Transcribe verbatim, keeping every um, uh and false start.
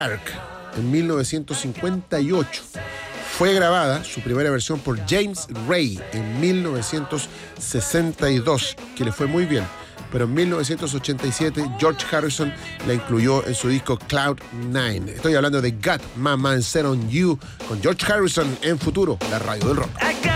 Ark en mil novecientos cincuenta y ocho. Fue grabada su primera versión por James Ray en mil novecientos sesenta y dos, que le fue muy bien. Pero en mil novecientos ochenta y siete George Harrison la incluyó en su disco Cloud Nine. Estoy hablando de Got My Mind Set On You con George Harrison en Futuro, la radio del rock.